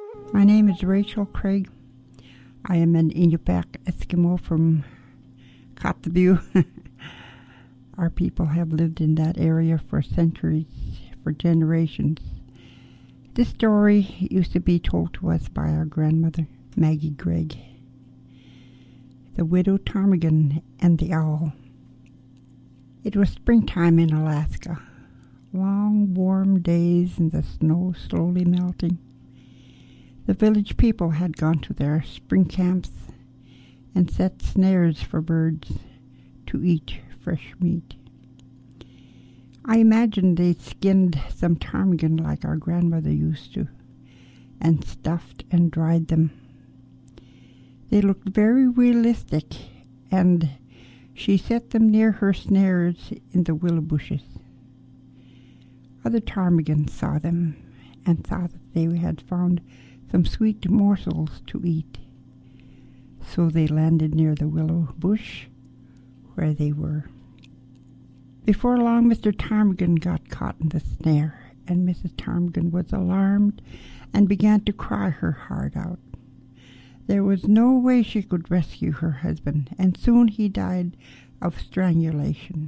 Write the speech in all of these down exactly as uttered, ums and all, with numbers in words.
My name is Rachel Craig. I am an Inupiaq Eskimo from Kotzebue. Our people have lived in that area for centuries, for generations. This story used to be told to us by our grandmother, Maggie Gregg. The Widow Ptarmigan and the Owl. It was springtime in Alaska. Long, warm days and the snow slowly melting. The village people had gone to their spring camps and set snares for birds to eat fresh meat. I imagined they skinned some ptarmigan like our grandmother used to, and stuffed and dried them. They looked very realistic, and she set them near her snares in the willow bushes. Other ptarmigans saw them and thought that they had found some sweet morsels to eat. So they landed near the willow bush where they were. Before long, Mister Ptarmigan got caught in the snare, and Missus Ptarmigan was alarmed and began to cry her heart out. There was no way she could rescue her husband, and soon he died of strangulation.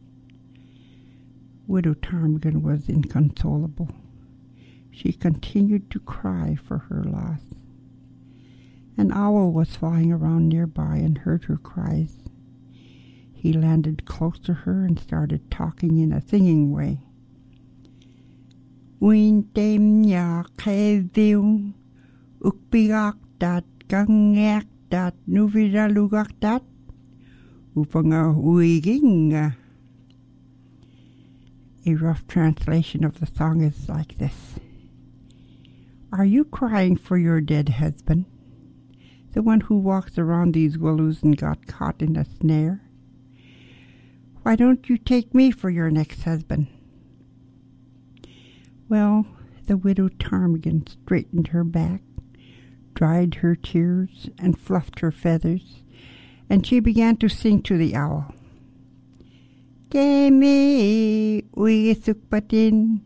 Widow Ptarmigan was inconsolable. She continued to cry for her loss. An owl was flying around nearby and heard her cries. He landed close to her and started talking in a singing way. Wintem ya keviu ukpigak dat gangak dat nuvira lugak dat upanga uiginga. A rough translation of the song is like this. Are you crying for your dead husband, the one who walks around these willows and got caught in a snare? Why don't you take me for your next husband? Well, the widow ptarmigan straightened her back, dried her tears, and fluffed her feathers, and she began to sing to the owl. Kemi uigisukpatin,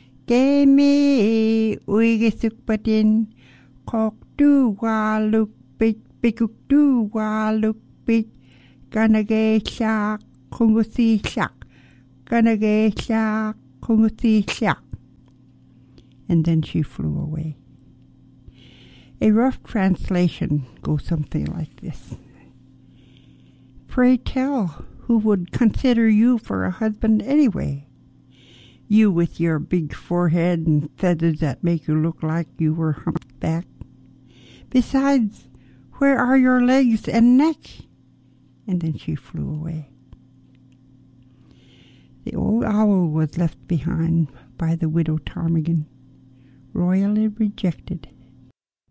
Kemi uigisukpatin, kok du waluk bit, bikuk du waluk bit, ganage shak, kungusi shak, ganage shak, kungusi shak. And then she flew away. A rough translation goes something like this. Pray tell, who would consider you for a husband anyway? You with your big forehead and feathers that make you look like you were humpbacked. Besides, where are your legs and neck? And then she flew away. The old owl was left behind by the widow ptarmigan, royally rejected.